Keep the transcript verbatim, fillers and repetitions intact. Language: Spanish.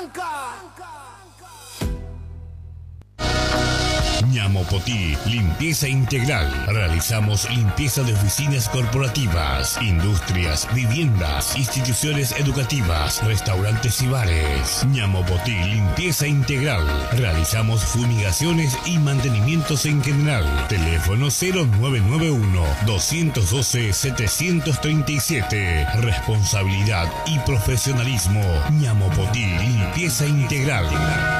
Ñamopotí, limpieza integral. Realizamos limpieza de oficinas corporativas, industrias, viviendas, instituciones educativas, restaurantes y bares. Ñamopotí, limpieza integral. Realizamos fumigaciones y mantenimientos en general. Teléfono cero nueve nueve uno, dos uno dos, siete tres siete. Responsabilidad y profesionalismo. Ñamopotí, limpieza integral.